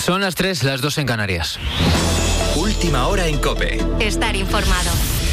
Son las 3, las 2 en Canarias. Última hora en COPE. Estar informado.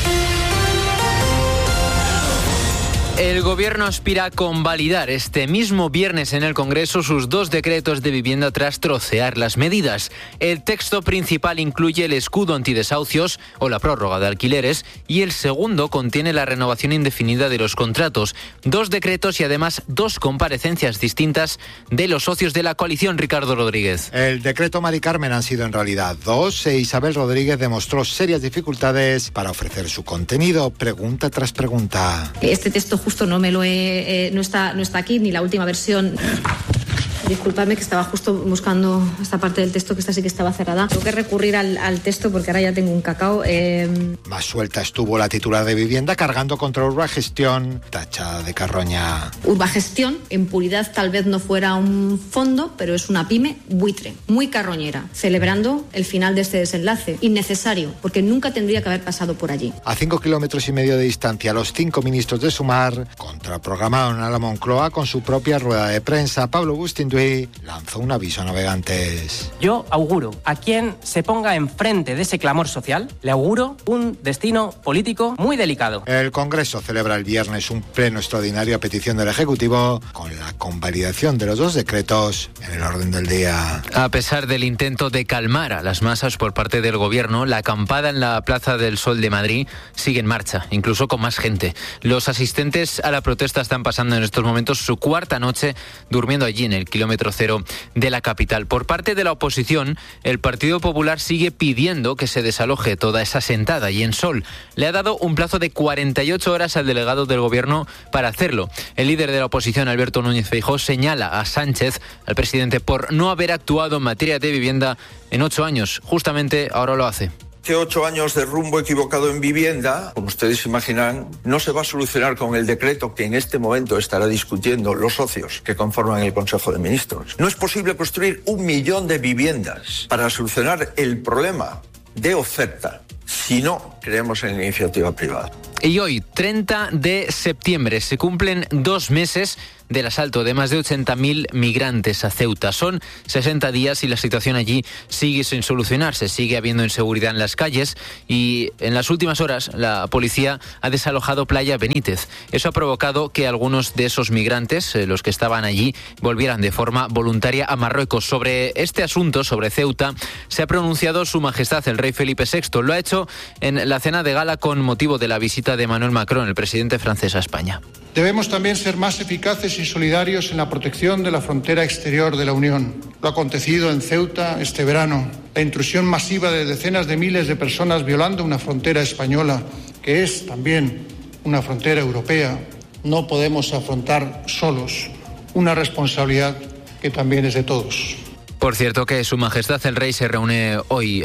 El Gobierno aspira a convalidar este mismo viernes en el Congreso sus 2 decretos de vivienda tras trocear las medidas. El texto principal incluye el escudo antidesahucios o la prórroga de alquileres y el segundo contiene la renovación indefinida de los contratos. 2 decretos y además 2 comparecencias distintas de los socios de la coalición. Ricardo Rodríguez. El decreto Mari Carmen han sido en realidad 2 e Isabel Rodríguez demostró serias dificultades para ofrecer su contenido, pregunta tras pregunta. Este texto justo no me lo no está aquí, ni la última versión. Disculpadme que estaba justo buscando esta parte del texto que esta sí que estaba cerrada. Tengo que recurrir al texto porque ahora ya tengo un cacao. Más suelta estuvo la titular de Vivienda cargando contra Urbagestión, tachada de carroña. Urbagestión, en puridad tal vez no fuera un fondo, pero es una pyme buitre, muy carroñera, celebrando el final de este desenlace. Innecesario, porque nunca tendría que haber pasado por allí. A 5,5 kilómetros de distancia, los 5 ministros de Sumar contraprogramaron a la Moncloa con su propia rueda de prensa. Pablo Bustinduy lanzó un aviso a navegantes. Yo auguro a quien se ponga enfrente de ese clamor social, le auguro un destino político muy delicado. El Congreso celebra el viernes un pleno extraordinario a petición del Ejecutivo con la convalidación de los 2 decretos en el orden del día. A pesar del intento de calmar a las masas por parte del Gobierno, la acampada en la Plaza del Sol de Madrid sigue en marcha, incluso con más gente. Los asistentes a la protesta están pasando en estos momentos su 4ª noche durmiendo allí en el kilómetro cero de la capital. Por parte de la oposición, el Partido Popular sigue pidiendo que se desaloje toda esa sentada y en Sol le ha dado un plazo de 48 horas al delegado del Gobierno para hacerlo. El líder de la oposición, Alberto Núñez Feijóo, señala a Sánchez, al presidente, por no haber actuado en materia de vivienda en 8 años. Justamente ahora lo hace. Que 8 años de rumbo equivocado en vivienda, como ustedes imaginan, no se va a solucionar con el decreto que en este momento estará discutiendo los socios que conforman el Consejo de Ministros. No es posible construir 1 millón de viviendas para solucionar el problema de oferta si no creemos en la iniciativa privada. Y hoy, 30 de septiembre, se cumplen 2 meses del asalto de más de 80.000 migrantes a Ceuta. Son 60 días y la situación allí sigue sin solucionarse. Sigue habiendo inseguridad en las calles y en las últimas horas la policía ha desalojado Playa Benítez. Eso ha provocado que algunos de esos migrantes, los que estaban allí, volvieran de forma voluntaria a Marruecos. Sobre este asunto, sobre Ceuta, se ha pronunciado Su Majestad el Rey Felipe VI. Lo ha hecho en la cena de gala con motivo de la visita de Emmanuel Macron, el presidente francés, a España. Debemos también ser más eficaces y solidarios en la protección de la frontera exterior de la Unión. Lo acontecido en Ceuta este verano, la intrusión masiva de decenas de miles de personas violando una frontera española, que es también una frontera europea, no podemos afrontar solos una responsabilidad que también es de todos. Por cierto que Su Majestad el Rey se reúne hoy,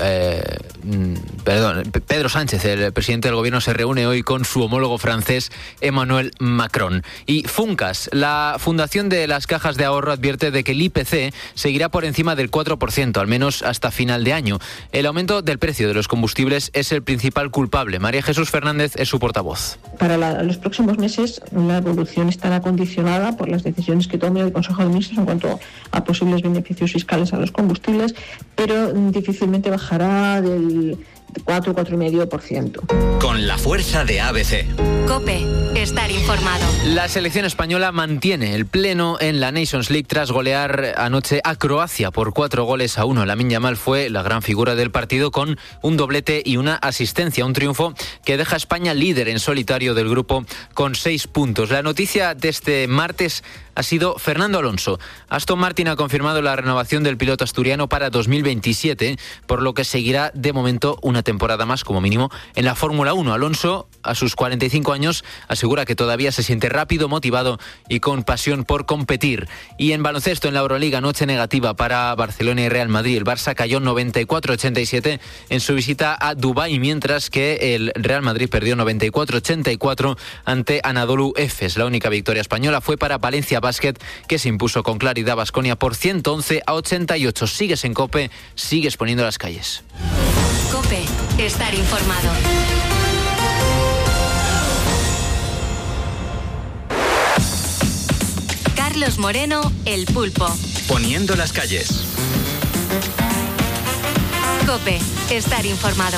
Pedro Sánchez, el presidente del Gobierno, se reúne hoy con su homólogo francés Emmanuel Macron. Y Funcas, la Fundación de las Cajas de Ahorro, advierte de que el IPC seguirá por encima del 4%, al menos hasta final de año. El aumento del precio de los combustibles es el principal culpable. María Jesús Fernández es su portavoz. Para los próximos meses la evolución estará condicionada por las decisiones que tome el Consejo de Ministros en cuanto a posibles beneficios fiscales a los combustibles, pero difícilmente bajará del 4,5%. Con la fuerza de ABC. COPE, estar informado. La selección española mantiene el pleno en la Nations League tras golear anoche a Croacia por 4-1. Lamine Yamal fue la gran figura del partido con un doblete y una asistencia. Un triunfo que deja a España líder en solitario del grupo con 6 puntos. La noticia de este martes ha sido Fernando Alonso. Aston Martin ha confirmado la renovación del piloto asturiano para 2027, por lo que seguirá de momento una temporada más como mínimo en la Fórmula 1. Alonso, a sus 45 años, asegura que todavía se siente rápido, motivado y con pasión por competir. Y en baloncesto, en la Euroliga, noche negativa para Barcelona y Real Madrid. El Barça cayó 94-87 en su visita a Dubái, mientras que el Real Madrid perdió 94-84 ante Anadolu Efes. La única victoria española fue para Valencia Basket, que se impuso con claridad a Baskonia por 111-88. Sigues en COPE, sigues poniendo las calles. COPE, estar informado. Carlos Moreno, El Pulpo. Poniendo las calles. COPE. Estar informado.